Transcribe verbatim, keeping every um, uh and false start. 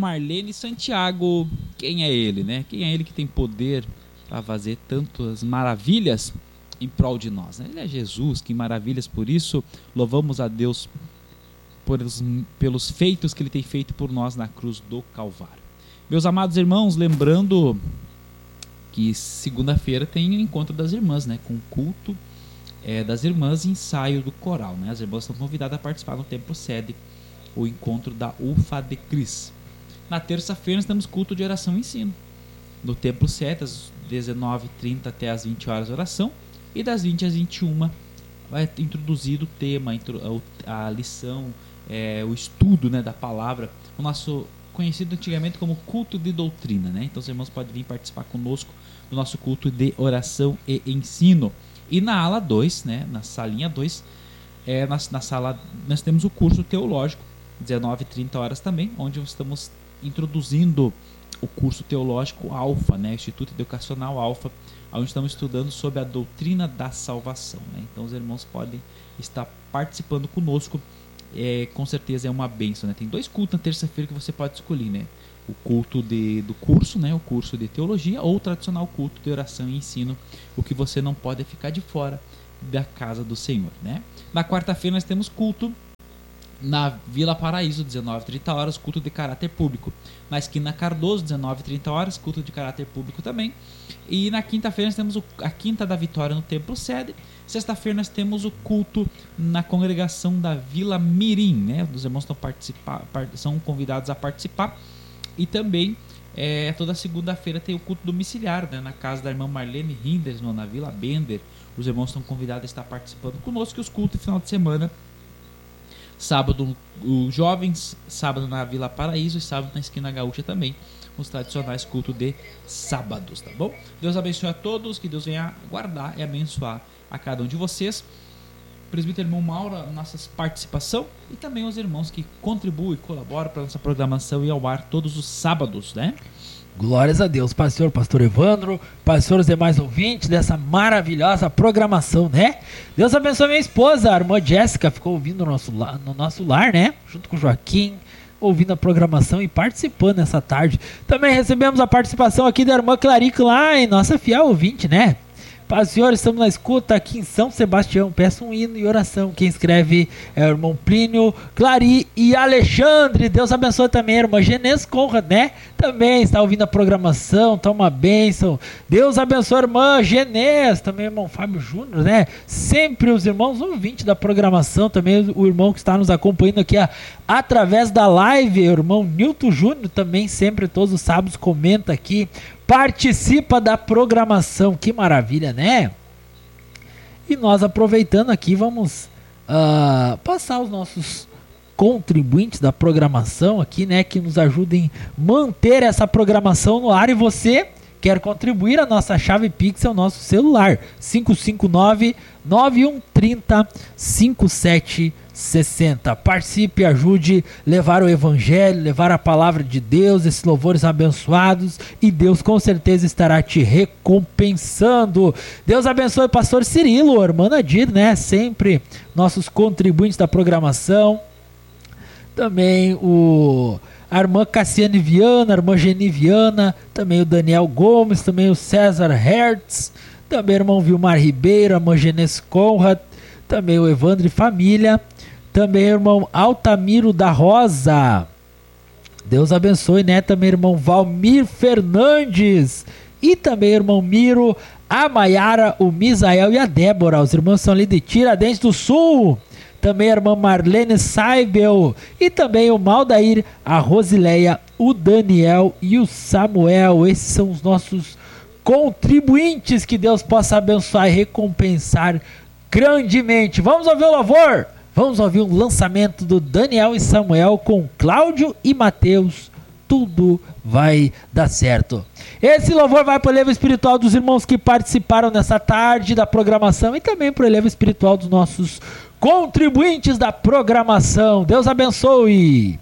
Marlene Santiago. Quem é ele, né? Quem é ele que tem poder para fazer tantas maravilhas em prol de nós, né? Ele é Jesus, que maravilhas. Por isso, louvamos a Deus por os, pelos feitos que Ele tem feito por nós na cruz do Calvário. Meus amados irmãos, lembrando que segunda-feira tem o encontro das irmãs, né? Com o culto é, das irmãs e ensaio do coral, né? As irmãs são convidadas a participar no Templo Sede, o encontro da U F A de Cris. Na terça-feira nós temos culto de oração e ensino. No Templo Sede, às dezenove e trinta até às vinte horas, oração. E das vinte às vinte e uma vai introduzido o tema, a lição, é, o estudo, né, da palavra, o nosso conhecido antigamente como culto de doutrina, né? Então os irmãos podem vir participar conosco do nosso culto de oração e ensino. E na ala dois, né, na salinha dois, é, na, na sala nós temos o curso teológico, dezenove e trinta horas também, onde estamos introduzindo o curso teológico Alfa, né, Instituto Educacional Alfa, onde estamos estudando sobre a doutrina da salvação, né? Então os irmãos podem estar participando conosco, é, com certeza é uma bênção, né? Tem dois cultos na terça-feira que você pode escolher, né? O culto de, do curso, né? O curso de teologia, ou o tradicional culto de oração e ensino, o que você não pode ficar de fora da casa do Senhor, né? Na quarta-feira nós temos culto na Vila Paraíso, dezenove e trinta horas, culto de caráter público. Na esquina Cardoso, dezenove e trinta horas, culto de caráter público também. E na quinta-feira nós temos o, a Quinta da Vitória no Templo Sede. Sexta-feira nós temos o culto na congregação da Vila Mirim, né? Os irmãos estão participar, são convidados a participar. E também, é, toda segunda-feira tem o culto domiciliar, né? Na casa da irmã Marlene Hindersman, na Vila Bender. Os irmãos estão convidados a estar participando conosco. E os cultos de final de semana, sábado os jovens, sábado na Vila Paraíso e sábado na Esquina Gaúcha também, os tradicionais cultos de sábados, tá bom? Deus abençoe a todos, que Deus venha guardar e abençoar a cada um de vocês. Presbítero irmão Mauro, nossa participação, e também os irmãos que contribuem e colaboram para a nossa programação e ao ar todos os sábados, né? Glórias a Deus, pastor, pastor Evandro, pastor, os demais ouvintes dessa maravilhosa programação, né? Deus abençoe minha esposa, a irmã Jéssica, ficou ouvindo no nosso, no nosso lar, né? Junto com o Joaquim, ouvindo a programação e participando nessa tarde. Também recebemos a participação aqui da irmã Clarice lá, em nossa fiel ouvinte, né? Paz, Senhor, estamos na escuta aqui em São Sebastião. Peço um hino e oração. Quem escreve é o irmão Plínio, Clari e Alexandre. Deus abençoe também a irmã Genês Conrad, né? Também está ouvindo a programação, tá uma bênção. Deus abençoe a irmã Genês, também o irmão Fábio Júnior, né? Sempre os irmãos ouvintes da programação, também o irmão que está nos acompanhando aqui a, através da live, o irmão Nilton Júnior, também sempre todos os sábados comenta aqui, participa da programação, que maravilha, né? E nós, aproveitando aqui, vamos uh, passar os nossos contribuintes da programação aqui, né, que nos ajudem a manter essa programação no ar. E você quer contribuir, a nossa chave Pix é o nosso celular, cinco cinco nove, nove um três zero, cinco sete seis zero. Participe, ajude a levar o evangelho, levar a palavra de Deus, esses louvores abençoados, e Deus com certeza estará te recompensando. Deus abençoe o pastor Cirilo, a irmã Nadir, né? Sempre nossos contribuintes da programação. Também o... a irmã Cassiane Viana, a irmã Geni Viana, também o Daniel Gomes, também o César Hertz, também o irmão Vilmar Ribeiro, a irmã Genês Conrad, também o Evandro e família, também o irmão Altamiro da Rosa. Deus abençoe, né? Também o irmão Valmir Fernandes, e também o irmão Miro, a Maiara, o Misael e a Débora. Os irmãos são ali de Tiradentes do Sul. Também a irmã Marlene Saibel, e também o Maldair, a Rosileia, o Daniel e o Samuel. Esses são os nossos contribuintes. Que Deus possa abençoar e recompensar grandemente. Vamos ouvir o louvor? Vamos ouvir o lançamento do Daniel e Samuel com Cláudio e Mateus. Tudo vai dar certo. Esse louvor vai para o elevo espiritual dos irmãos que participaram nessa tarde da programação, e também para o elevo espiritual dos nossos contribuintes da programação. Deus abençoe.